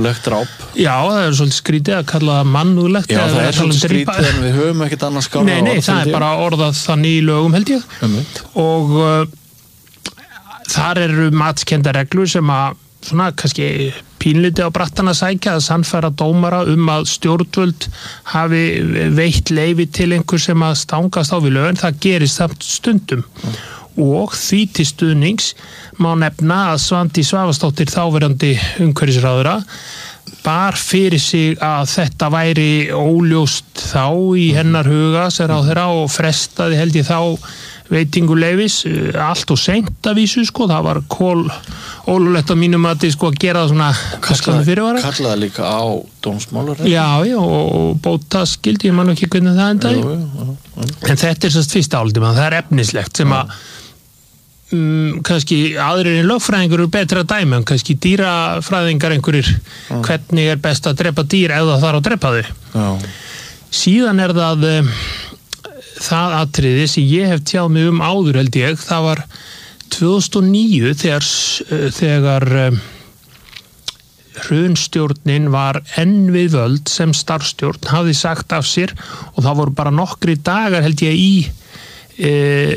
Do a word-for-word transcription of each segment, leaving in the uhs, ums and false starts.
mannúðlegt dráp. Já, það er svolítið skrítið að kalla það mannúðlegt. Já, það er svolítið skrítið en við höfum ekkert annars skárra. Nei, nei, það er bara orðað þannig í lögum held ég. Einmitt. Og uh, þar eru matskendar reglur sem að svona kannski pínlítið á brattan að sækja að sannfæra dómara um að stjórnvöld hafi veitt leyfi til einhver sem að stangast á við lögin, það gerist samt stundum. Mm. Og því til stuðnings má nefna að Svandís Svavarsdóttir þáverandi umhverfisráðherra bar fyrir sig að þetta væri óljóst þá í hennar huga sem ráðherra og frestaði held ég þá veitingu leyfis allt og seint að vísu sko, það var kól ólulegt á mínum að sko að gera það svona kallaði, kallaði líka á dómsmálar. Já, já, og bóta skildi, ég man ekki hvernig það endaði. Jú, jú, jú. En þetta er sérst fyrsta áldi, það er efnislegt sem að um, kannski aðrir en lögfræðingur eru betra dæmi, en kannski dýrafræðingar einhverjir, já. Hvernig er best að drepa dýr eða þar að drepa þau. Já. Síðan er það það atriði sem ég hef tjáð mig um áður held ég, það var tvö þúsund og níu þegar, þegar um, hrunstjórnin var enn við völd sem starfstjórn hafði sagt af sér og það voru bara nokkri dagar held ég í e,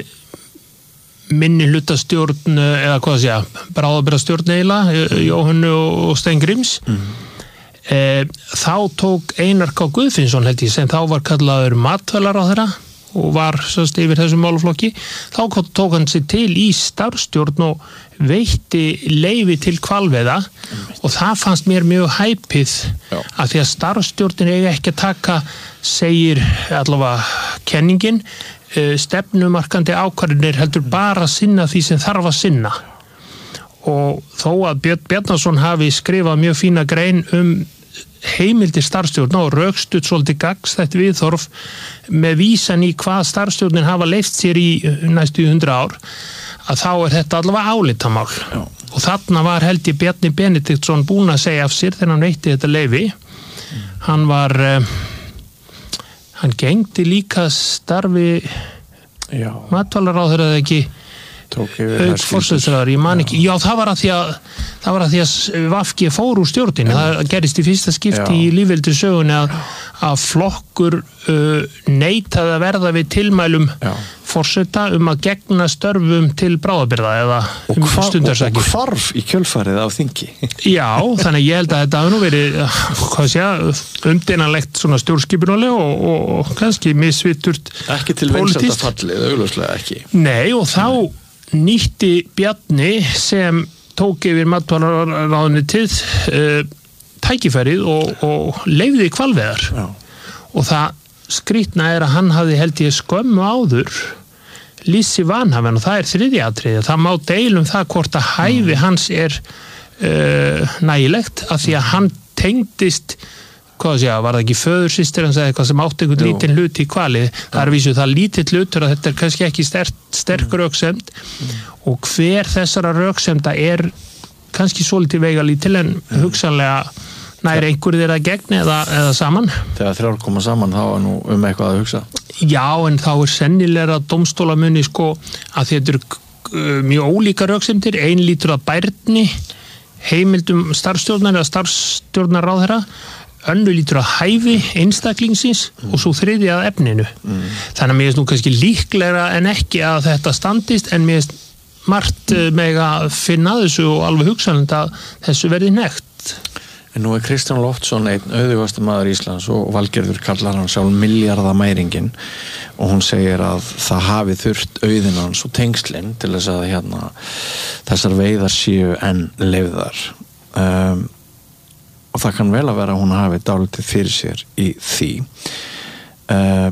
minni hlutastjórn eða hvað að segja, bráðabirastjórn eiginlega, Jóhannu og Stein Gríms. Mm. E, þá tók Einar K. Guðfinnsson held ég sem þá var kallaður matvælaráðherra og var sérst yfir þessum málaflokki, þá tók hann sig til í starfstjórn og veitti leyfi til hvalveiða og það fannst mér mjög hæpið að því að starfstjórnin eiga ekki að taka, segir allavega kenningin, stefnumarkandi ákvarðanir heldur bara að sinna því sem þarf að sinna. Og þó að Björn Bjarnason hafi skrifað mjög fína grein um heimildir starfstjórn og rökstutt svolítið gagnstætt viðhorf með vísan í hvað starfstjórnin hafa leyft sér í næstu hundra ár að þá er þetta allavega álitamál. Já. Og þarna var held ég Bjarni Benediktsson búinn að segja af sér þegar hann veitti þetta leyfi. Mm. Hann var uh, hann gegndi líka starfi matvælaráðherra eða ekki auk forsætisráðherra, ég man ekki, já það var að því að það var að því að V G fór úr stjórnin, það gerist í fyrsta skipti já. Í lífveldi sögunni að, að flokkur uh, neitaði að verða við tilmælum forseta um að gegna störfum til bráðabirgða eða og um hvar, stundarsakir. Og hvarf í kjölfarið af þingi. Já, þannig ég held að þetta hafi nú verið hvað sé að umdeinanlegt svona stjórnskipunulega og, og, og kannski misviturt ekki til vinsælda fallið, augljóslega ekki. Nei, og þá Nei. Nýtti Bjarni sem tók yfir matvælaráðuneytið uh, tækifærið og, og leyfði hvalveiðar. Já. Og það skrýtna er að hann hafði held ég skömmu áður lýsi vanhafan og það er þriðja atriði. Það má deilum það hvort að hæfi mm. hans er uh, nægilegt af því að hann tengdist hvað sé að, var það ekki föðursystir hans eða eitthvað sem átti einhvern lítinn hlut í hvalið. Það er vísu það lítill hlutur að þetta er kannski ekki sterk, sterk röksemd mm. og hver þessara röksemda er kannski svolítið veigalítil en mm. hugsanlega nær einhverju þeirra gegn eða, eða saman. Þegar þrjár koma saman þá er nú um eitthvað að hugsa. Já, en þá er sennilega dómstólamunni sko að þetta eru uh, mjög ólíka röksemdir, ein lítur að bærni, heimildum starfstjórnar eða starfstjórnarráðherra, önnu lítur að hæfi einstaklingsins mm. og svo þriði að efninu. Mm. Þannig að mér er nú kannski líklegra en ekki að þetta standist en mér er margt með að finna þessu og alveg hugsanlegt að þessu verði nekt. En nú er Kristján Loftsson einn auðugasti maður Íslands og Valgerður kallar hann sjálf milljarðamæringin og hún segir að það hafi þurft auðinn hans og tengslinn til þess að hérna þessar veiðar séu enn leyfðar. Um, og það kann vel að vera að hún hafi dálítið fyrir sér í því. Uh,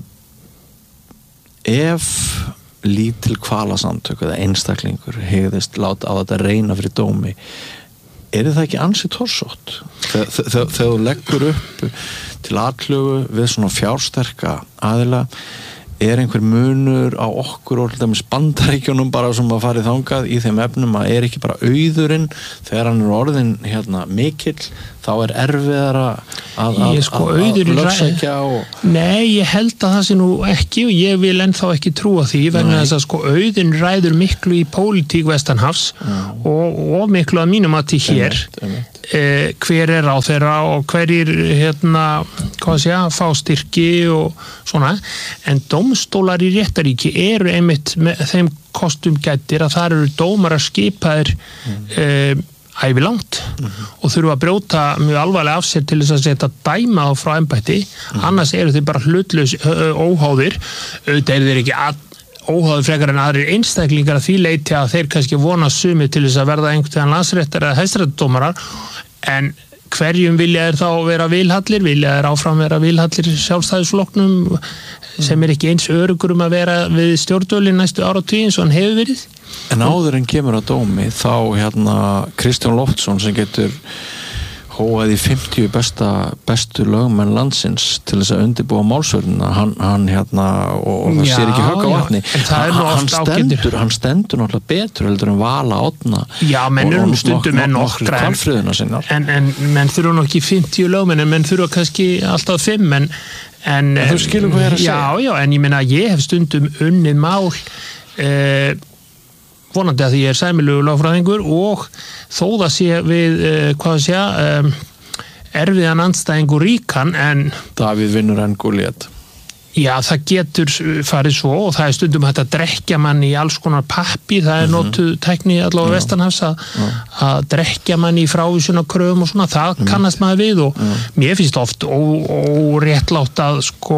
ef lítil hvalasamtök eða einstaklingur hegðist láta á þetta reyna fyrir dómi, er það ekki ansið torsótt? Þegar þú leggur upp til atlögu við svona fjársterka aðila, er einhver munur á okkur og til dæmis Bandaríkjunum bara sem að farið þangað í þeim efnum að er ekki bara auðurinn þegar hann er orðin hérna mikill þá er erfiðara að, að, sko, að, að lögsækja og... Nei, ég held að það sé nú ekki og ég vil ennþá ekki trúa því vegna þess að sko auðin ræður miklu í pólitík vestanhafs mm. og, og miklu að mínum að til hér eh, hver er á þeirra og hverjir hérna, hvað sé að fá styrki og svona, en dómstólar í réttaríki eru einmitt með þeim kostum gættir að það eru dómar að skipa þér mm. eh, ævilangt mm-hmm. og þurfa að brjóta mjög alvarlega af sér til þess að setja dæma á frá embætti, mm-hmm. annars eru þeir bara hlutlaus óháðir auðvitað eru þeir ekki að, óháðir frekar en aðrir einstaklingar að því leiti að þeir kannski vona sumi til þess að verða einhvern veginn landsréttar eða hæstaréttardómarar en hverjum vilja þeir þá vera vilhallir, vilja þeir áfram vera vilhallir sjálfstæðisflokknum sem er ekki eins örugur um að vera við stjórnvölin næstu áratugin eins og hann hefur verið. En áður en kemur að dómi þá hérna Kristján Loftsson sem getur hóað í fimmtíu besta, bestu lögmenn landsins til þess að undirbúa málsvörnina hann, hann hérna og, og það já, sér ekki högg á vatni hann, hann stendur hann stendur náttúrulega betur heldur en Vala Árna já, menn eru um stundum en nokkra en, en menn þurfa nokkið fimmtíu lögmenn en menn þurfa kannski alltaf fimm en, en, en þú skilur hvað ég er að segja já, já, en ég meina ég hef stundum unnið mál eh, vonandi að því ég er sæmilegur lögfræðingur og þó það sé við uh, hvað sé um, erfiðan andstæðingur ríkan en Davíð vinnur en Gúlíat já það getur farið svo og það er stundum hægt að drekkja mann í alls konar pappi það er mm-hmm. notuð tækni allavega vestanhafs að, að drekkja mann í frávísunarkröfum og svona það mm. kannast maður við og mm. mér finnst oft óréttlátt að sko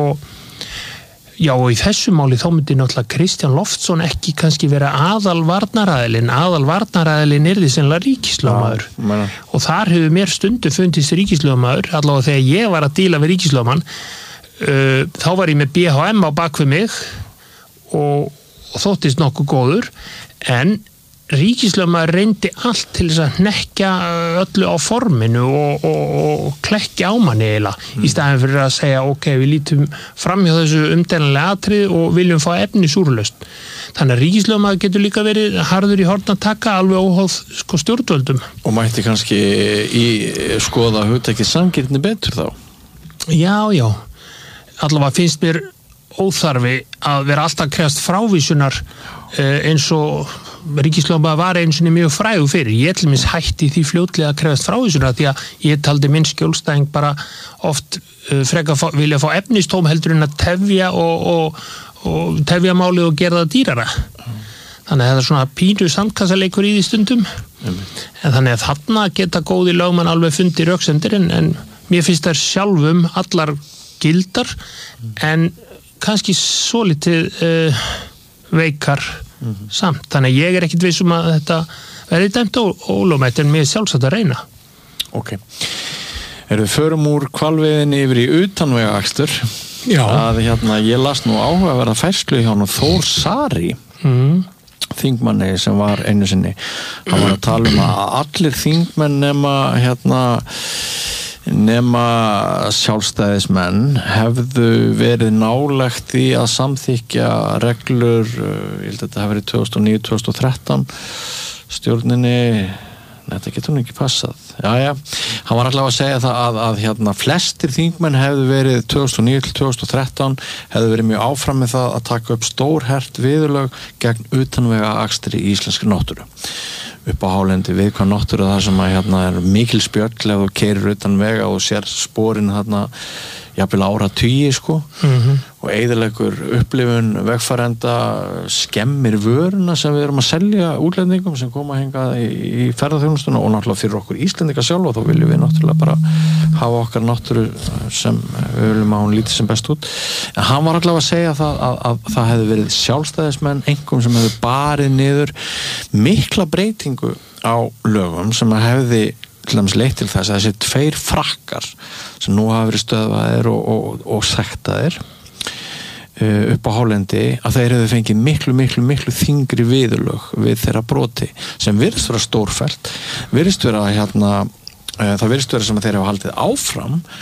já og í þessu máli þá myndi náttúrulega Kristján Loftsson ekki kannski vera aðal varnaræðilinn, aðal varnaræðilinn er því sennilega ríkislögmaður ja, og þar hefur mér stundum fundist ríkislögmaður, allavega þegar ég var að díla við ríkislögmann uh, þá var ég með B H M á bakvið mig og, og þóttist nokkuð góður en ríkislögmaður reyndi allt til þess að hnekkja öllu á forminu og, og, og klekkja á manni eiginlega mm. í staðin fyrir að segja ok, við lítum fram hjá þessu umdeilanlega atrið og viljum fá efnis úrlausn. Þannig að ríkislögmaður getur líka verið harður í horn að taka alveg óháð sko, stjórnvöldum. Og mætti kannski í skoða hugtakið sanngirni betur þá? Já, já. Allavega finnst mér óþarfi að vera alltaf krefst frávísunar eh, eins og ríkislögmaður var eins og mjög frægur fyrir. Ég til minns hætti því fljótlega að krefast frávísunar því að ég taldi minn skjólstæðing bara oft uh, frekar fá, vilja fá efnistóm heldur en að tefja og, og, og tefja málið og gera það dýrara. Mm. Þannig að það er svona pínu sandkassaleikur í því stundum. Mm. En þannig að þarna geta góði lögmann alveg fundi röksemdir en, en mér finnst þær sjálfum allar gildar mm. en kannski svolítið uh, veikar mm-hmm. samt, þannig að ég er ekkit viss um að þetta verði dæmt ólögmætt en mér er sjálfsagt að reyna. Ok. Erum við förum úr hvalveiðinni yfir í utanvegaakstur að hérna, ég las nú áhugaverða færslu hjá hann Þór Sari mm. þingmanni sem var einu sinni hann var að tala um að allir þingmenn nema hérna nema sjálfstæðismenn hefðu verið nálægt í að samþykja reglur, ég held að þetta hefði verið tvö þúsund og níu til tvö þúsund og þrettán stjórninni, þetta getur hún ekki passað. Já, já, hann var allavega að segja það að, að hérna, flestir þingmenn hefðu verið tvö þúsund og níu til tvö þúsund og þrettán hefðu verið mjög áfram með það að taka upp stórhert viðurlög gegn utanvegaakstri í íslenskri náttúru. Upp á hálendi við hvað náttúru þar sem að hérna er mikil spjöll ef þú keyrir utan vega og sér sporin þarna jafnvel ára tugi sko mm-hmm. og eyðileggur upplifun vegfarenda skemmir vöruna sem við erum að selja útlendingum sem koma hingað í, í ferðarþjónustuna og náttúrulega fyrir okkur Íslendinga sjálf og þá viljum við náttúrulega bara hafa okkar náttúru sem við viljum að hún líti sem best út. En hann var allavega að segja það að, að, að það hefði verið sjálfstæðismenn einhverjum sem hefði barið niður mikla breytingu á lögum sem að hefði til dæmis leitt til þess að þessi tveir frakkar sem nú hafa verið stöðvaðir og, og, og sektaðir uh, upp á hálendi að þeir hefðu fengið miklu, miklu, miklu þyngri viðurlög við þeirra broti sem virðist vera stórfellt virðist vera hérna uh, það virðist vera sem að þeir hafa haldið áfram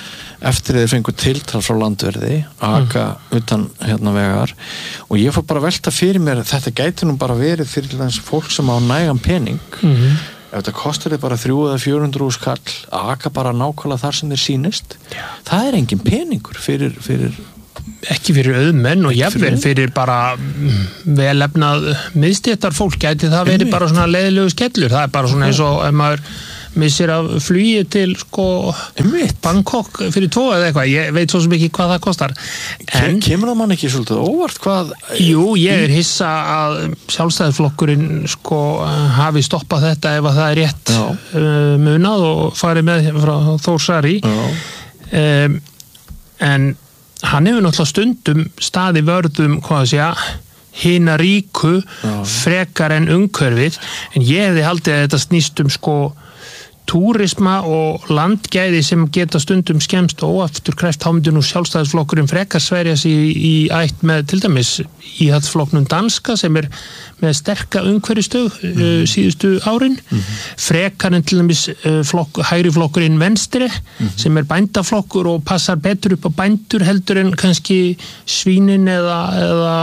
eftir þeir fengu tiltal frá landverði að aka mm. utan hérna vegar og ég fór bara að velta fyrir mér þetta gæti nú bara verið fyrir þess fólk sem á nægan pening mm-hmm. ef þetta kostar þið bara þrjú eða fjögur hundruð þúsund kall að aka bara nákvæmlega þar sem þeir sýnist Já. Það er engin peningur fyrir, fyrir ekki fyrir auðmenn og jafnvel fyrir bara velefnað miðstéttar fólk gæti það verið bara svona leiðilegu skellur, það er bara svona eins og ef maður missir af flugi til sko Bangkok fyrir tvo eða eitthvað, ég veit svo sem ekki hvað það kostar en kemur það mann ekki svolítið óvart hvað jú, ég er hissa að sjálfstæðisflokkurinn sko hafi stoppað þetta ef að það er rétt uh, munað og farið með frá Þórsari um, en hann hefur náttúrulega stundum staði vörðum, hvað að segja, hina ríku Já. Frekar en umhverfið, en ég hefði haldið að þetta snýst um sko túrisma og landgæði sem geta stundum skemmst og óafturkræft þá myndi nú sjálfstæðisflokkurinn frekar sverja sig í, í ætt með til dæmis íhaldsflokknum danska sem er með sterka umhverfistöð mm. uh, síðustu árin mm. frekar en til dæmis uh, flokk, hægri flokkurinn venstri mm. sem er bændaflokkur og passar betur upp á bændur heldur en kannski svínin eða, eða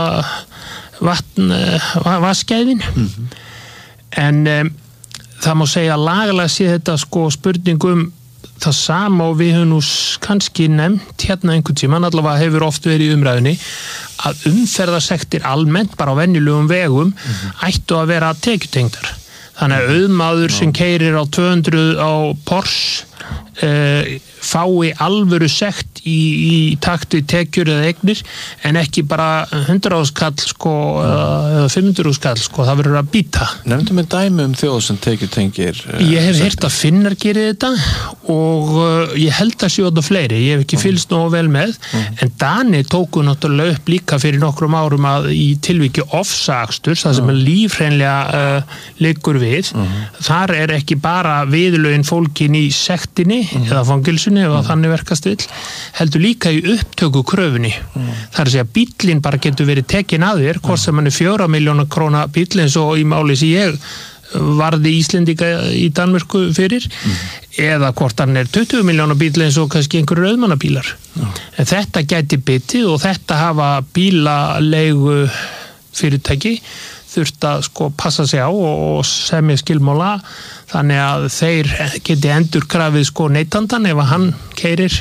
vatn, uh, vaskæðin mm. en um, það má segja að lagalega sé þetta sko spurningum það sama og við höfum nú kannski nefnt hérna einhvern tímann, allavega hefur oft verið í umræðunni að umferðarsektir almennt bara á venjulegum vegum mm-hmm. ættu að vera tekjutengdar. Þannig að auðmaður sem keyrir á tvö hundruð á Porsche uh, fái alvöru sekt í, í takt við tekjur eða eignir en ekki bara hundrað skall sko, eða fimm hundruð skall sko, það verður að býta. Nefndu með dæmi um þjóð sem tekjutengir uh, Ég hef heyrt að Finnar gerir þetta og uh, ég held að sjóða fleiri, ég hef ekki mm. fylgst nógu vel með mm. en Dani tóku náttúrulega upp líka fyrir nokkrum árum að í tilviki ofsaaksturs, það sem mm. er lífhreinlega uh, liggur við, mm. þar er ekki bara viðurlögin fólkin í sektinni mm. eða fangilsunni ef mm. þannig verkast vill, heldur líka í upptöku kröfunni. Mm. Það er að segja bíllinn bara getur verið tekin að þér, hvort sem hann er fjóra miljóna króna bíll eins og í máli sem ég varði Íslendinga í Danmörku fyrir mm. eða hvort hann er tuttugu miljóna bíll eins og kannski einhverjur auðmannabílar. Mm. En þetta gæti bitið og þetta hafa bílaleigu fyrirtæki þurft að sko passa sig á og semja skilmála þannig að þeir geti endurkrafið sko neytandan ef að hann keyrir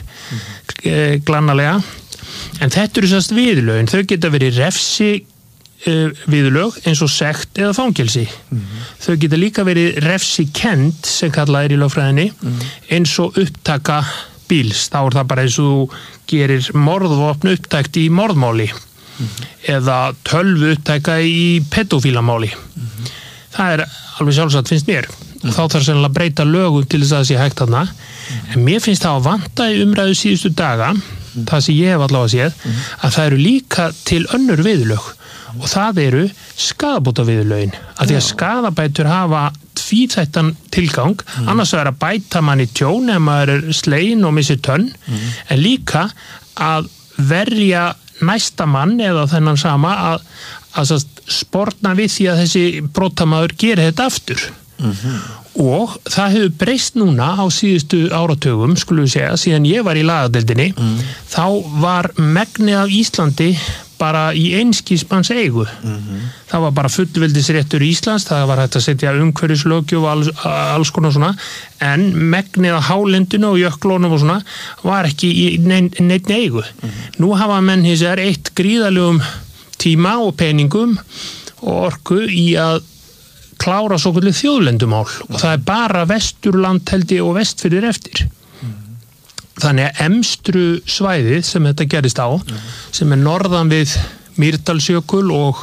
mm. glannalega. En þetta eru sérst viðurlögin, þau geta verið refsi uh, viðurlög eins og sekt eða fangelsi. Mm. Þau geta líka verið refsi kend sem kallað er í lögfræðinni mm. eins og upptaka bíls. Þá er það bara eins og þú gerir morðvopn upptækt í morðmáli. Mm-hmm. eða tölvu upptæka í pedofílamáli. Mm-hmm. Það er alveg sjálfsagt finnst mér. Mm-hmm. Þá þarf sennilega að breyta lögum til þess að það sé hægt þarna. Mm-hmm. En mér finnst það að vanta í umræðu síðustu daga, mm-hmm. það sem ég hef allavega séð, mm-hmm. að það eru líka til önnur viðurlög mm-hmm. og það eru skaðabótaviðurlögin. Af því að skaðabætur hafa tvíþættan tilgang, mm-hmm. annars er að bæta manni tjón ef maður er sleginn og missir tönn, mm-hmm. en líka að verja næsta mann eða þennan sama að, að sporna við því að þessi brotamaður gerir þetta aftur. Mm-hmm. Og það hefur breyst núna á síðustu áratugum, skulum við segja, síðan ég var í lagadeildinni, mm. þá var megnið af Íslandi bara í einskismanns eigu. Mm-hmm. Það var bara fullveldisréttur Íslands, það var hægt að setja umhverfislöggjöf og alls, alls konar svona, en megnið af hálendinu og jöklunum og svona var ekki í neitt eigu. Mm-hmm. Nú hafa menn hins vegar eitt gríðalegum tíma og peningum og orku í að klára svo kvöldu þjóðlendumál og það er bara Vesturland held ég og Vestfirðir eftir. Þannig að emstru svæðið sem þetta gerist á, mm. sem er norðan við Mýrdalsjökul og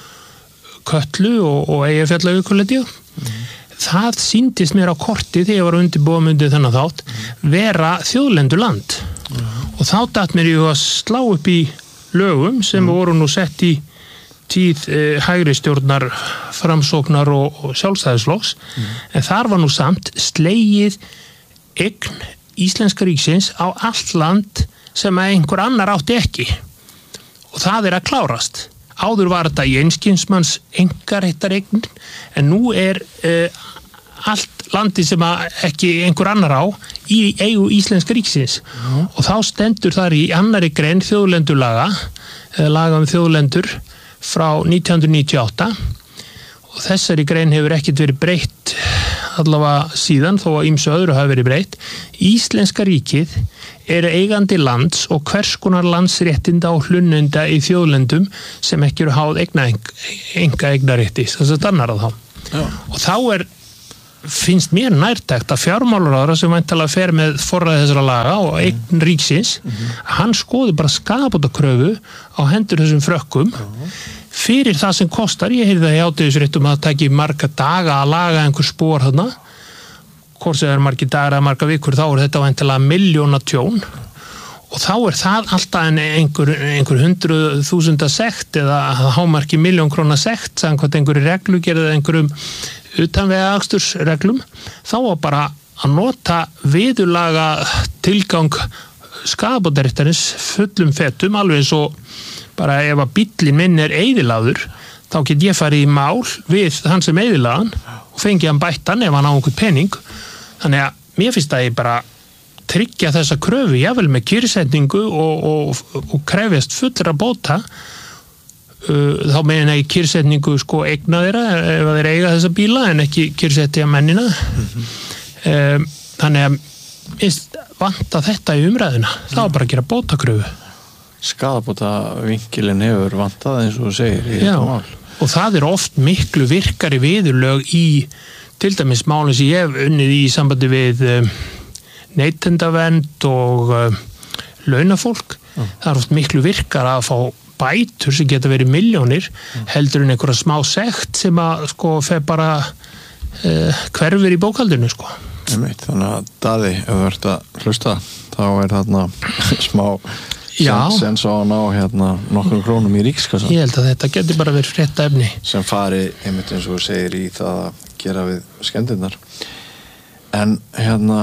Kötlu og, og Eyjafjallajökul, mm. það sýndist mér á korti þegar ég var undirbúið myndið þennan þátt, vera þjóðlenduland. Mm. Og þá datt mér ég að slá upp í lögum sem mm. voru nú sett í tíð eh, hægri stjórnar, framsóknar og, og sjálfstæðisflokks, mm. en þar var nú samt slegið eign Íslenska ríksins á allt land sem einhver annar átti ekki og það er að klárast. Áður var þetta í einskinsmanns einkaréttareign en nú er uh, allt landi sem ekki einhver annar á í eigu íslenska ríkisins mm. og þá stendur þar í annari grein þjóðlendulaga eða laga um þjóðlendur frá nítján hundruð níutíu og átta og þessari grein hefur ekkert verið breytt allavega síðan þó að ýmsu öðru hafi verið breytt. Íslenska ríkið er eigandi lands og hvers konar landsréttinda og hlununda í þjóðlendum sem ekki eru háð eigna, enga eignarétti, þess að dannar að þá. Já. Og þá er, finnst mér nærtækt að fjármálaráðherra sem væntanlega fer með forræði þessara laga og eign ríksins, mm-hmm. hann skoði bara skaðabótakröfu á hendur þessum frökkum Já. Fyrir það sem kostar, ég heyrði það í átöðisréttum að það taki marga daga að laga einhver spór þarna, hvort sem það er margi dagar eða marga vikur, þá er þetta væntanlega miljóna tjón og þá er það alltaf einhver, einhver hundruð þúsunda sekt eða hámarki miljón króna sekt samkvæmt einhverju reglugerð eða einhverjum utanvega akstursreglum, þá var bara að nota viðurlaga tilgang skaðabótaréttarins fullum fetum, alveg eins og bara ef að bíllinn minn er eyðilagður, þá get ég farið í mál við hann sem eyðilagðan og fengi hann bættan ef hann á einhver pening. Þannig að mér finnst að ég bara tryggja þessa kröfu, jável með kyrrsetningu og, og, og krefjast fullra bóta, uh, þá meina ég kyrrsetningu sko eigna þeirra ef þeir eiga þessa bíla en ekki kyrrsetja mennina. Mm-hmm. um, þannig að minnst vanta þetta í umræðuna, þá mm. bara að gera bótakröfu. Skaðabóta vinkilin hefur vantað eins og þú segir í þetta mál. Og það er oft miklu virkari viðurlög í til dæmis málum sem ég hef unnið í sambandi við um, neytendavernd og um, launafólk. Mm. Það er oft miklu virkar að fá bætur sem geta verið milljónir mm. heldur en einhverja smá sekt sem að sko fer bara uh, hverfur í bókaldinu sko. Einmitt, þannig að Daði, ef þú ert að hlusta, þá er þarna smá sen svo að ná hérna nokkur krónum í ríkskassan. Ég held að þetta geti bara verið frétta efni. Sem fari, einmitt eins og þú segir, í það að gera við skemmdirnar. En hérna,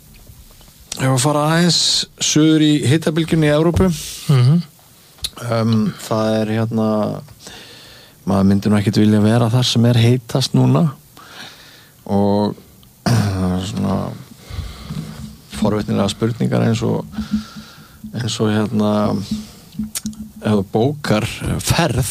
ef við fara aðeins suður í hitabylgjunni í Evrópu, mm-hmm. um, það er hérna, maður myndi nú ekkert vilja vera þar sem er heitast núna og svona forvitnilega spurningar eins og eins og hérna ef þú bókar ferð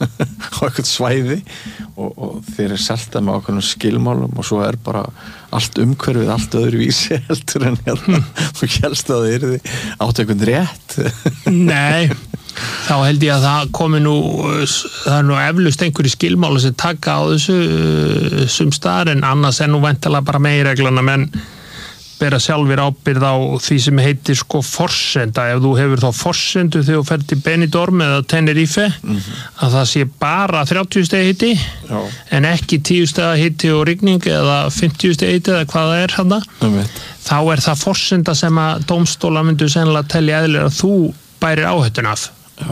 á eitthvað svæði og, og þér er seltað með ákveðnum skilmálum og svo er bara allt umhverfið allt öðru vísi heldur en hérna þú hélst að það yrði áttu einhvern rétt. Nei, þá held ég að það komi nú það er nú eflaust einhverju skilmála sem taka á þessu sum staðar en annars er nú væntanlega bara meginreglana menn bera sjálfur ábyrgð á því sem heitir sko forsenda, ef þú hefur þá forsendu þegar þú fer til Benidorm eða Tenerife, mm-hmm. að það sé bara þrjátíu stiga hiti Já. En ekki tíu stiga hiti og rigning eða fimmtíu stiga hiti eða hvað það er hana, mm-hmm. þá er það forsenda sem að dómstóla myndu sennilega telja eðlilega að þú bærir áhættuna af. Já.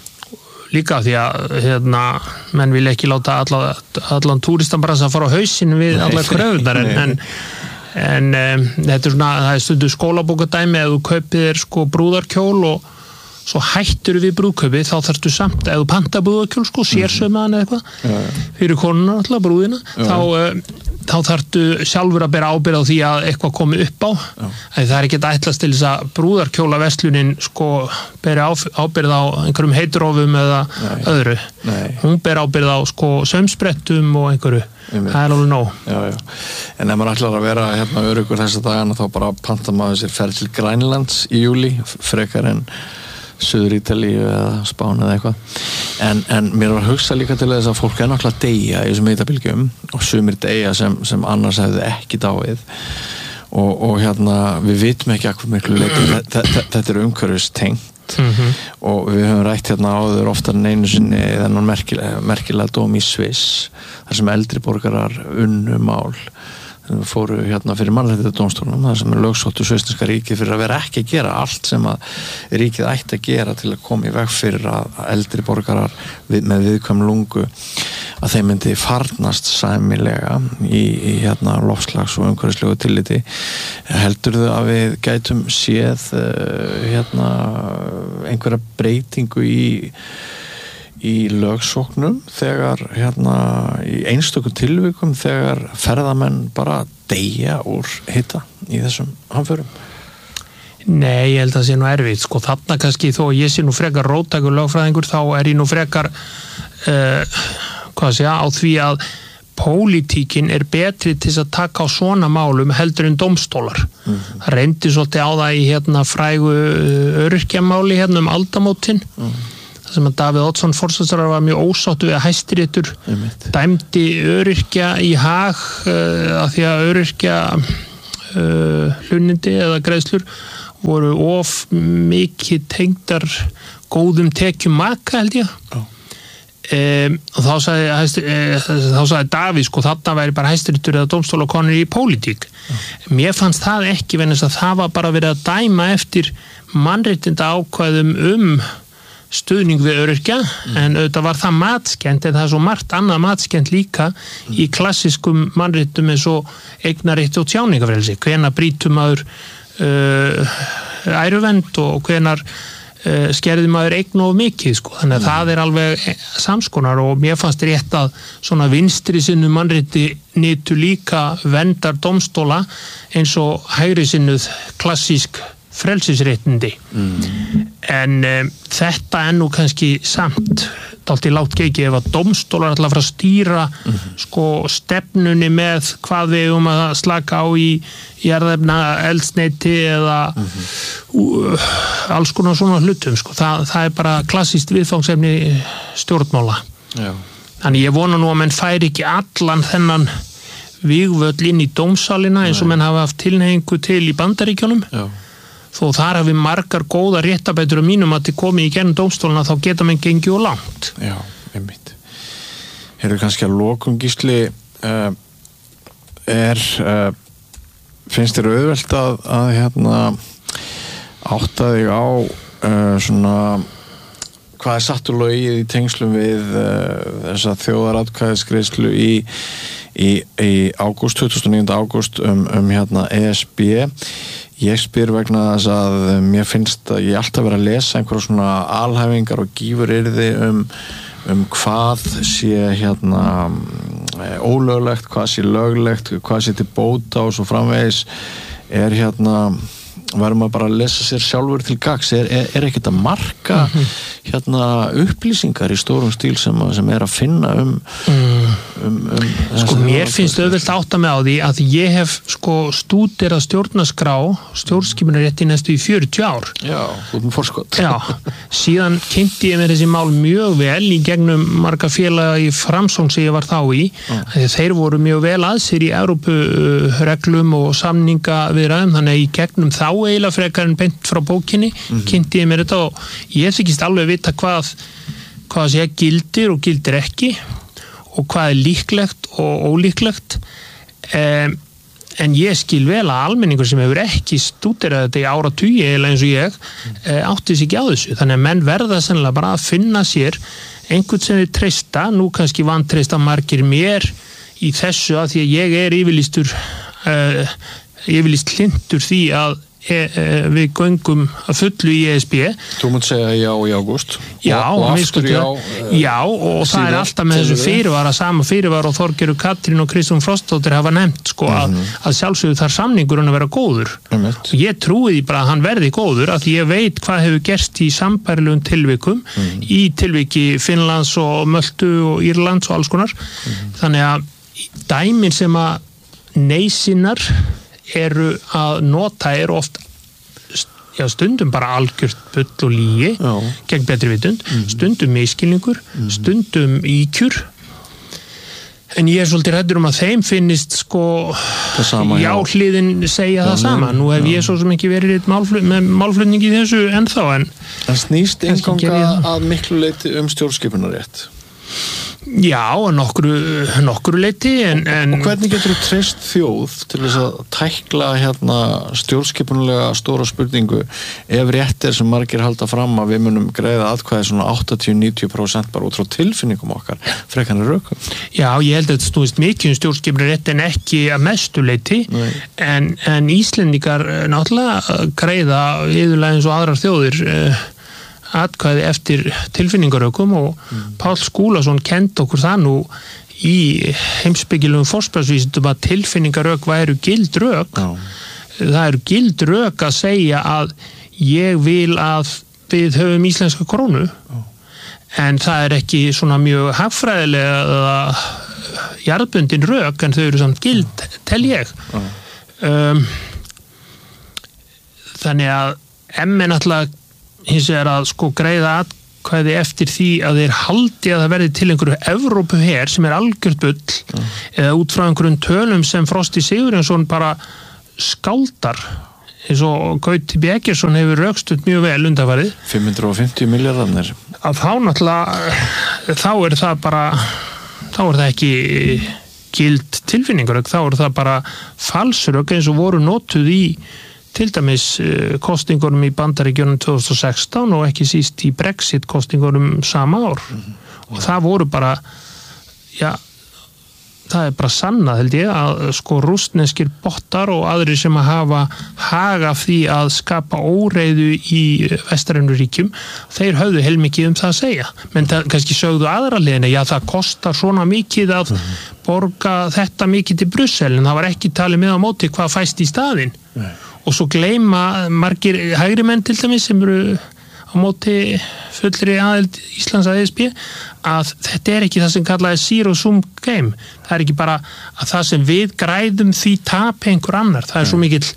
Líka því að hérna, menn vil ekki láta allan, allan túristan bara að fara á hausinn við allar kröfunar en, en en um, þetta er svona, það er stundu skólabókadæmi ef þú kaupir þér sko brúðarkjól og svo hættur við brúðkaupið þá þarftu samt, ef þú panta brúðarkjól sko, sérsaumaðan eða eitthvað ja, ja. Fyrir konuna alltaf brúðina ja. þá, uh, þá þarftu sjálfur að bera ábyrgð á því að eitthvað komi upp á ja. Það er ekki að ætlast til þess að brúðarkjólaverslunin sko beri ábyrgð á einhverjum heiturófum eða Nei. Öðru Nei. Hún ber ábyrgð á sko saumsprettum og einhverju það er alveg nóg. Já, já. En ef maður ætlar að vera hérna öruggur þessa dagana þá bara panta maður sér ferð til Grænlands í júli, frekar en Suður Ítalíu eða Spán eða eitthvað. En, en mér var hugsað líka til þess að fólk er náttúrulega deyja í þessum hitabylgjum og sumir deyja sem, sem annars hefðu ekki dáið. Og, og hérna, við vitum ekki að hvað miklu leiti, þetta er umhverfistengt. Mm-hmm. Og við höfum rætt hérna áður oftar en einu sinni þennan merkilega, merkilega dóm í Sviss þar sem eldri borgarar unnu mál fóru hérna fyrir mannréttindadómstólnum þar sem er lögsóttu svissneska ríkið fyrir að vera ekki að gera allt sem að ríkið ætti að gera til að koma í veg fyrir að eldri borgarar við, með viðkvæm lungu að þeim myndi farnast sæmilega í, í hérna loftslags og umhverfislegu tilliti. Heldurðu að við gætum séð uh, hérna einhverja breytingu í í lögsóknum þegar hérna í einstökum tilvikum þegar ferðamenn bara deyja úr hita í þessum hamförum? Nei, ég held að það sé nú erfitt, sko, þarna kannski þó ég sé nú frekar róttækur lögfræðingur þá er ég nú frekar uh, hvað sé á því að pólitíkin er betri til að taka á svona málum heldur en dómstólar. Mm-hmm. Það reyndi svolítið á það í hérna frægu öryrkjamáli hérna um aldamótin. Mm-hmm. Það sem að Davíð Oddsson forsætisráðherra var mjög ósáttur við að Hæstiréttur dæmdi öryrkja í hag uh, af því að öryrkja uh, hlunindi eða greiðslur voru of mikið tengdar góðum tekjum maka held ég. Oh. Um, og þá sagði, hæsti, uh, þá sagði Davíð sko þarna væri bara Hæstiréttur eða dómstólar konur í pólitík. Oh. Mér fannst það ekki vegna þess að það var bara verið að dæma eftir mannréttinda ákvæðum um stuðning við öryrkja, mm. en auðvitað var það matskent, en það er svo margt annað matskent líka mm. í klassiskum mannréttum eins og eignarrétti og tjáningafrelsi, hvenær brýtur maður uh, æruvend og hvenær uh, skerði maður eign of mikið, sko, þannig að mm. það er alveg samskonar og mér fannst rétt að svona vinstri sinnu mannrétti nýtu líka verndar dómstóla eins og hægri sinnuð klassísk frelsisréttindi. Mm. En um, þetta er nú kannski samt dálítið lágt gengið ef að dómstólar ætla að fara að stýra mm-hmm. sko stefnunni með hvað við um að slaka á í jarðefna eldsneyti eða mm-hmm. uh, alls konar svona hlutum sko. Þa, það er bara klassískt viðfangsefni stjórnmála. Já. Þannig ég vona nú að menn færi ekki allan þennan vígvöll inn í dómsalina eins og menn hafa haft tilhneigingu til í Bandaríkjunum. Já. Þó þar hafi margar góða réttabætur og mínum að þið komið í gernum dómstóluna þá geta menn gengið og langt. Já, einmitt. Heyrðu kannski að lokum Gísli uh, er uh, finnst þér auðvelt að, að hérna átta þig á uh, svona hvað er satt úr lögið í tengslum við uh, þessa þjóðaratkvæðisgreiðslu í, í, í ágúst, tuttugasta og níunda ágúst um, um hérna E S B. Ég spyr vegna þess að mér finnst að ég alltaf vera að lesa einhverjum svona alhæfingar og gífuryrði um, um hvað sé hérna ólöglegt, hvað sé löglegt, hvað sé til bóta og svo framvegis er hérna verður maður bara að lesa sér sjálfur til gagns er, er, er ekkert að marka mm-hmm. hérna upplýsingar í stórum stíl sem, sem er að finna um, mm. um, um sko mér finnst auðvelt að átta mig á því að ég hef sko stúderað stjórnarskrá stjórnskipunarrétt í næstu í fjörutíu ár. Já, út með forskot. Já, síðan kynnti ég mér þessi mál mjög vel í gegnum marga félaga í Framsókn sem ég var þá í mm. þeir voru mjög vel að sér í Evrópureglum og samninga viðræðum þannig að í gegnum þá eiginlega frekar en beint frá bókinni mm-hmm. kynnti ég mér þetta og ég þykist alveg vita hvað hvað sé gildir og gildir ekki og hvað er líklegt og ólíklegt um, en ég skil vel að almenningur sem hefur ekki stúderað þetta í áratugi eða eins og ég mm. átti sig ekki á þessu þannig að menn verða sennilega bara að finna sér einhvern sem við treysta nú kannski vantreysta margir mér í þessu að því að ég er yfirlýstur uh, yfirlýst hlindur því að E, e, við göngum að fullu í E S B. Þú munt segja já í ágúst já, og, og aftur já e, já og það er alltaf með þessu fyrirvara sama fyrirvara og Þorgerður Katrín og Kristrún Frostadóttir hafa nefnt sko mm-hmm. að, að sjálfsögðu þar samningurinn að vera góður mm-hmm. og ég trúi því bara að hann verði góður að ég veit hvað hefur gerst í sambærilegum tilvikum mm-hmm. í tilviki Finnlands og Möltu og Írlands og alls konar mm-hmm. þannig að dæmin sem að neysinnar eru að nota er oft já, stundum bara algjört bull og lygi gegn betri vitund, mm. stundum miskilningur, mm. stundum íkjur en ég er svolítið hræddur um að þeim finnist sko sama, já, hliðin segja já, það sama nú hef já. Ég svo sem ekki verið málflut, með málflutningi í þessu ennþá en það snýst einganga að miklu leyti um stjórnskipunarrétt. Já, nokkru, nokkru leyti en, en... Og hvernig getur þú treyst þjóð til þess að tækla hérna stjórnskipunulega stóra spurningu ef rétt er sem margir halda fram að við munum greiða atkvæði svona áttatíu til níutíu prósent bara út frá tilfinningum okkar frekar en rökum? Já, ég held að þetta snúist mikið um stjórnskipunurétt en ekki að mestu leyti en, en Íslendingar náttúrulega greiða iðulega eins og aðrar þjóðir atkvæði eftir tilfinningarökum og mm. Páll Skúlason kenndi okkur það nú í heimspekilegum forspjárnsvísindum að tilfinningarök væru gild rök. Já. Það eru gild rök að segja að ég vil að við höfum íslenska krónu. Já. En það er ekki svona mjög hagfræðilega eða jarðbundin rök, en þau eru samt gild, tel ég. Já. Um, þannig að M er náttúrulega hins vegar að sko greiða atkvæði eftir því að þeir haldi að það verði til einhverju Evrópuher sem er algjört bull, mm. eða út frá einhverjum tölum sem Frosti Sigurjónsson bara skáldar, eins og Gauti B. Eggertsson hefur rökstutt mjög vel undanfarið. fimm hundruð og fimmtíu milljarðarnir. Að þá náttúrulega þá er það bara þá er það ekki gild tilfinningarök, þá er það bara falsrök eins og voru notuð í til dæmis kostingunum í Bandaríkjunum tvö þúsund og sextán og ekki síst í Brexit kostingunum sama ár. Mm-hmm. Og það voru bara, já, það er bara sannað held ég að sko rússneskir bottar og aðrir sem að hafa haga því að skapa óreiðu í vestrænu ríkjum, þeir höfðu heilmikið um það að segja. Men það kannski sögðu aðra liðina, já það kostar svona mikið að mm-hmm. borga þetta mikið til Brussel, en það var ekki talið með á móti hvað fæst í staðinn. Nei. Og svo gleyma margir hægri menn til dæmis sem eru á móti fullri aðild Íslands að E S B að þetta er ekki það sem kallaði zero sum game. Það er ekki bara að það sem við græðum því tapi einhver annar. Það er svo mikill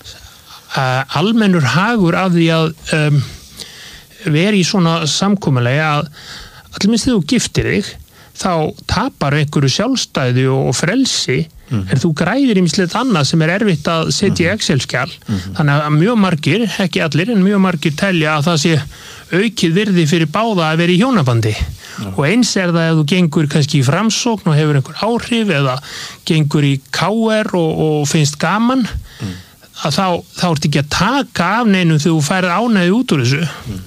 uh, almennur hagur af því að um, vera í svona samkomulagi að allir minnst þegar þú giftir þig þá tapar einhverju sjálfstæði og frelsi, mm-hmm. en þú græðir ýmislegt annað sem er erfitt að setja í Excel-skjal. Mm-hmm. Þannig að mjög margir, ekki allir, en mjög margir telja að það sé aukið virði fyrir báða að vera í hjónabandi. Ja. Og eins er það ef þú gengur kannski í framsókn og hefur einhver áhrif eða gengur í K R og, og finnst gaman, mm. að þá, þá ertu ekki að taka af neinum þegar þú færð ánægði út úr þessu. Mm.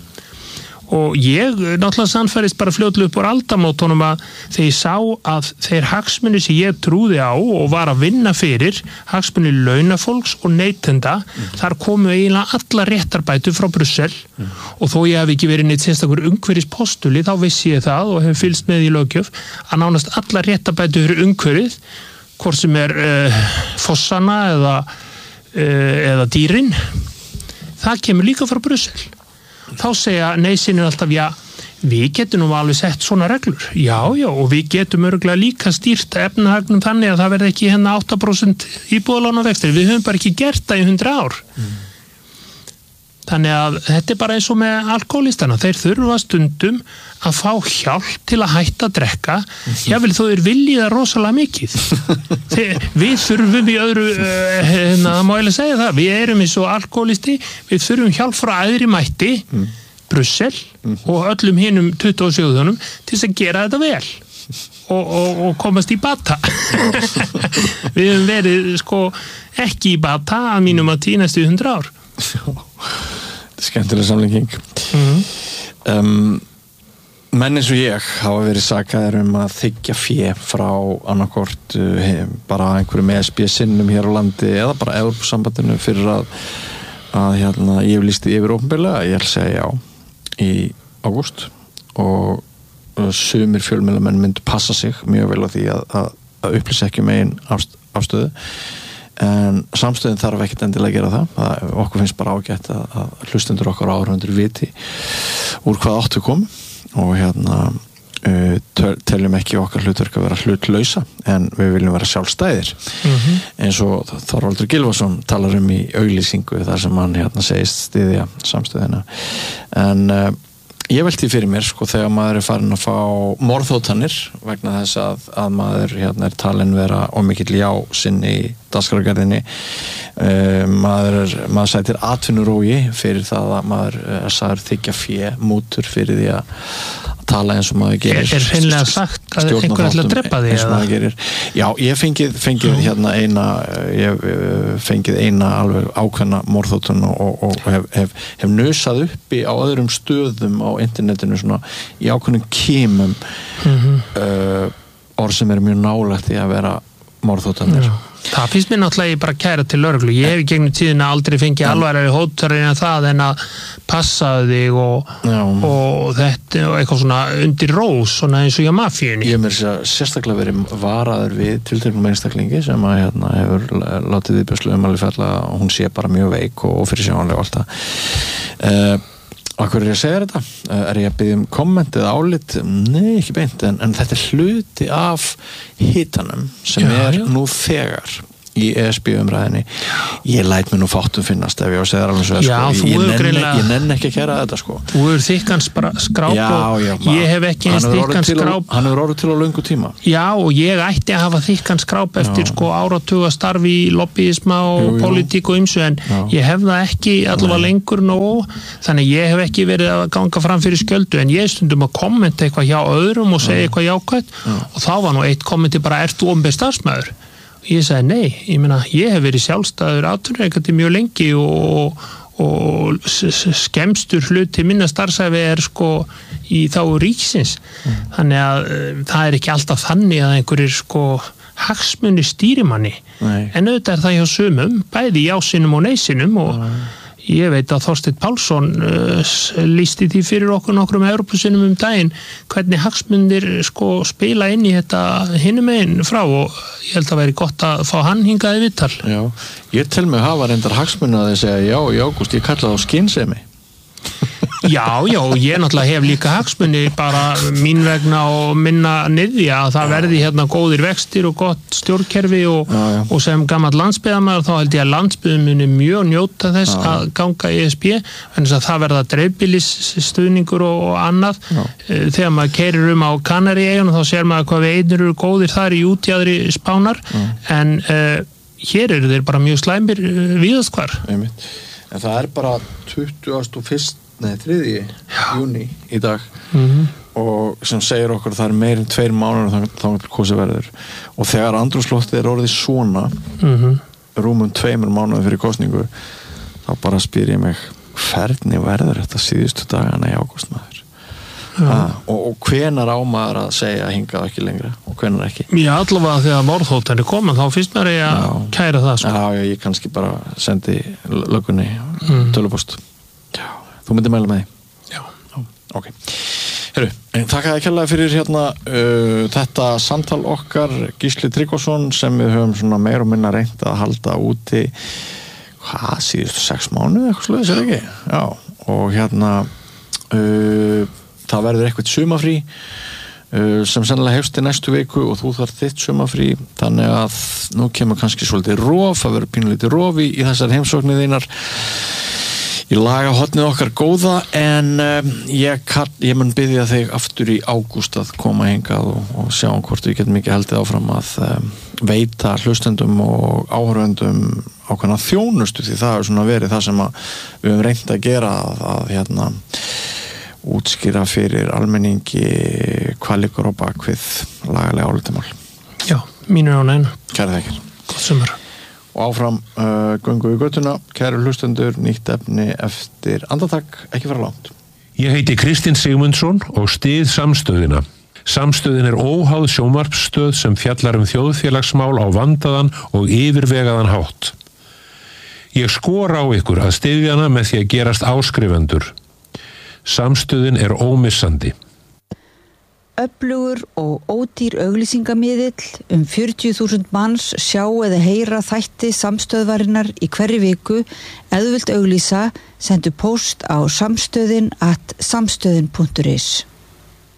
Og ég náttúrulega sannfærist bara fljótlega upp úr aldamótunum að þegar ég sá að þeir hagsmunir sem ég trúði á og var að vinna fyrir, hagsmunir launafólks og neytenda, mm. þar komu eiginlega alla réttarbætur frá Brussel, mm. og þó ég hef ekki verið neitt sérstakur umhverfispostuli, þá vissi ég það og hef fylgst með í löggjöf að nánast alla réttarbætur fyrir umhverfið, hvort sem er uh, fossana eða, uh, eða dýrin, það kemur líka frá Brussel. Þá segja neysinir alltaf, já, við getum nú alveg sett svona reglur. Já, já, og við getum örgulega líka stýrt efnahagnum þannig að það verði ekki hérna átta prósent íbúðalána vextir. Við höfum bara ekki gert það í hundrað ár. Mm. Þannig að þetta er bara eins og með alkohólistana. Þeir þurfa stundum að fá hjálp til að hætta að drekka. Mm-hmm. Jável þó þeir viljið það rosalega mikið. Þeir, við þurfum í öðru, uh, hérna, það má eiginlega segja það, við erum eins og alkohólisti, við þurfum hjálp frá æðri mætti, mm. Brussel, mm-hmm. og öllum hinum tuttugu og sjö þjóðunum til þess að gera þetta vel. Og, og, og komast í bata. Við höfum verið sko ekki í bata að mínum að tí næstu hundra ár. Þetta er skemmtileg samlíking. Mm-hmm. um, menn eins og ég hafa verið sakaðir um að þiggja fé frá annarkort uh, bara einhverjum E S B sinnum hér á landi eða bara Evrópusambandinu fyrir að, að hérna, ég lýsti yfir opinberlega, ég ætla að segja já í ágúst, og uh, sumir fjölmiðlamenn myndu passa sig mjög vel á því að, að, að upplýsa ekki um eigin afstöðu, en samstöðin þarf ekkert endilega að gera það. það okkur finnst bara ágætt að, að hlustendur okkar áhorfendur viti úr hvað áttu kom, og hérna uh, teljum ekki okkar hlutverk að vera hlutlausa, en við viljum vera sjálfstæðir. Mm-hmm. eins og Þorvaldur Gylfason talar um í auglýsingu þar sem hann hérna segist styðja samstöðina. En uh, ég velti fyrir mér, sko, þegar maður er farin að fá morðhótanir vegna þess að, að maður hérna er talin vera ómikill já sinni í dagskrárgerðinni, uh, maður, er, maður sætir atvinnurógi fyrir það að maður er sagður þiggja fé, mútur fyrir því að tala eins og maður gerir. Er, er hreinlega sagt að einhver ætla að drepa því? Eins og maður gerir. Já, ég fengið, fengið mm. hérna eina, ég fengið eina alveg ákveðna morðhótun og, og, og hef, hef, hef nösað uppi á öðrum stöðum á internetinu svona í ákveðnum kímum mm-hmm. uh, orð sem er mjög nálægt í að vera morðhótanir. Það finnst mér náttúrulega ég bara kæra til lögreglu. Ég hef í gegnum tíðina aldrei fengið alvarlegri hótanir en það en að passaðu þig og, og þetta og eitthvað svona undir rós, svona eins og hjá mafíunni. Ég hef mér sérstaklega verið varaður við tilteknum einstaklingi sem að hérna hefur látið viðbjörslu ummæli falla og hún sé bara mjög veik og fyrirsjáanleg og allt það. Uh, Akkur er ég að segja þetta? Er ég að biðja um komment eða álit? Nei, ekki beint, en, en þetta er hluti af hitanum sem já, er já. nú þegar í E S B-umræðinni. Ég læt mér nú fátum finnast ef ég á að segja það alveg svo. Já, sko. ég, ég, nenn, greinlega... ég nenn ekki að kæra þetta sko. Þú hefur þykkan skráp já, já, og ég hef ekki eins þykkan skráp. Hann hefur orðið til á löngu tíma. Já, og ég ætti að hafa þykkan skráp eftir já. sko áratuga starfi í lobbyisma og jú, jú. Pólitík og ymsu en já. ég hef það ekki allavega lengur nóg, þannig ég hef ekki verið að ganga fram fyrir skjöldu en ég stundum að kommenta eitthvað hjá öðrum og segja eitthvað jákvætt og þá var nú eitt kommenti bara, ert þú opinber starfsmaður? Ég sagði nei, ég meina ég hef verið sjálfstæður atvinnurekandi mjög lengi og, og skemmstur hluti minna starfsæfi er sko í þá ríkisins mm. þannig að uh, það er ekki alltaf þannig að einhverjir sko hagsmunni stýrimanni nei. En auðvitað er það hjá sumum, bæði jásinum og neysinum og nei. Ég veit að Þorsteinn Pálsson uh, lýsti því fyrir okkur nokkrum Evrópusinnum um daginn hvernig hagsmunir sko spila inn í þetta hinum meginn frá og ég held að veri gott að fá hann hingað í viðtal. Já, ég tel mig hafa reyndar hagsmunir að þið segja já í ágúst, ég kalla það á skynsemi. Já, já, ég náttúrulega hef líka hagsmuni bara mín vegna og minna niðja að það verði hérna góðir vextir og gott stjórnkerfi og, já, já. og sem gamall landsbyggðarmaður þá held ég að landsbyggðin muni mjög njóta þess já. að ganga í E S B en þess að það verða dreifbýlisstuðningur og, og annað já. þegar maður keyrir um á Kanaríeyjunum þá sér maður hvað við einir eru góðir þar í útjaðri Spánar já. en uh, hér eru þeir bara mjög slæmir uh, víðast hvar. Einmitt. En það er bara tuttugasta og fyrsta Nei, þriðji júní í dag mm-hmm. og sem segir okkur að það er meir en tveir mánuður þá er kosið verður og þegar andrúmsloftið er orðið svona mm-hmm. rúmum tveimur mánuður fyrir kosningu þá bara spyr ég mig hvernig verður þetta síðustu dagana í ágúst maður ah, og, og hvenar á maður að segja hingað ekki lengra og hvenar ekki Já, allavega þegar morðhóttan er komin þá fyrst maður ég að kæra það sko. Já, ég kannski bara sendi löggunni mm. tölupost Já Þú myndir mæla með því? Já. Já. Ok. Heru, þakka þér kærlega fyrir hérna uh, þetta samtal okkar Gísli Tryggvason sem við höfum svona meir og minna reynt að halda úti hvað, síðustu sex mánuði eitthvað sluðis er ekki? Já. Og hérna uh, það verður eitthvað sumafrí uh, sem sennilega hefst í næstu viku og þú þarf þitt sumafrí þannig að nú kemur kannski svolítið rof, það verður pínulítið rofi í þessar heimsóknir þínar Ég laga hotnið okkar góða en um, ég, kann, ég mun biðja þig aftur í ágúst að koma hingað og, og sjá hvort við getum ekki haldið áfram að um, veita hlustendum og áhörfendum ákveðna þjónustu því það er svona verið það sem að við höfum reynt að gera að, að hérna útskýra fyrir almenningi hvað liggur á bakvið lagalega álitamál. Já, mínur ánægn. Kæra þakkir. Gott sumar. Og áfram uh, göngu í göttuna, kæru hlustendur, nýtt efni eftir andartak, ekki fara langt. Ég heiti Kristinn Sigmundsson og styð Samstöðina. Samstöðin er óháð sjónvarpsstöð sem fjallar um þjóðfélagsmál á vandaðan og yfirvegaðan hátt. Ég skora á ykkur að styðja hana með því að gerast áskrifendur. Samstöðin er ómissandi. Öflugur og ódýr auglýsingamiðill um fjörutíu þúsund manns sjá eða heyra þætti samstöðvarinnar í hverri viku eða þú vilt auglýsa, sendu post á samstöðin at samstöðin punktur is.